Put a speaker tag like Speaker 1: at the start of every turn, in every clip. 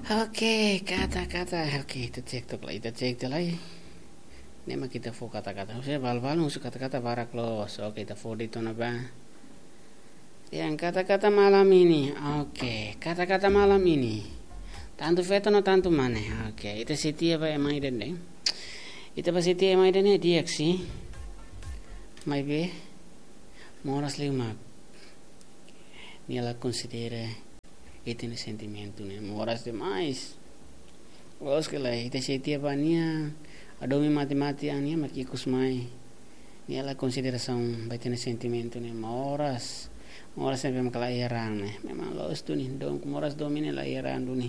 Speaker 1: Oke, kata-kata. Oke, kita cek tu lagi. Nema kita fo kata-kata. Saya bal-bal musuh kata-kata para close. Oke, kita fo di tona ba. Yang kata-kata malam ini. Oke, kata-kata malam ini. Tantu feto no tantu mane. Oke, itu setia ba emai den deh. Itu ba setia emai den dia sih. Mai be. Moras lima. Nila considera ite ne sentimento ne moras demais. Os que lá ite setia ba nia. Adomi mati-mati ania makikus mai. Nila consideração vai ter sentimento ne moras. Moras sempre makalairan ne. Memang los tu ni dong moras domine lairan tu ni.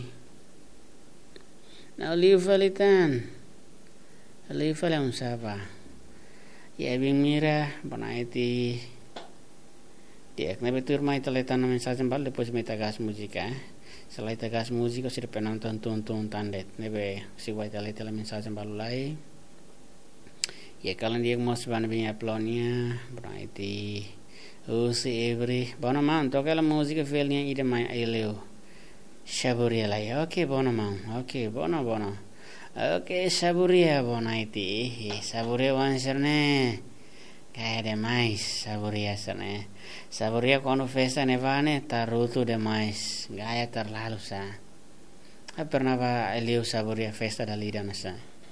Speaker 1: Na olifalitan. Olifala un sapa. Ya bing mira bonaiti. Dia kena betul mai teletan mensagem bal depois me tagas música. Selain tagas música sir penonton tonton tandet. Nebe si vai tele mensagem bal lai. Ya kalian dia mos ban bing aplonia bonaiti. Usi every bona man toca la música felnia ide mai eleo. Saboria lai. Okay bona man. Okay bona. Okay saboria bonaiti. Saboria wanserne. Kayak demais saboria sana. Saboria quando festa nevane taruto demais. Gaya terlalu sa. Pernah elio saboria festa da lida nasa.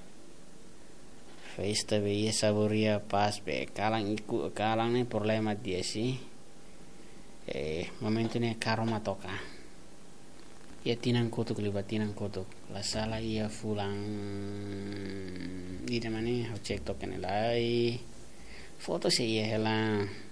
Speaker 1: Festa be saboria pas be kalang ne problema dia sih. Momento ne karoma toka. Ya tinang kotuk libat tinang kotuk. La sala ia fulang. Di mana cek token lai. Foto sih ya lah.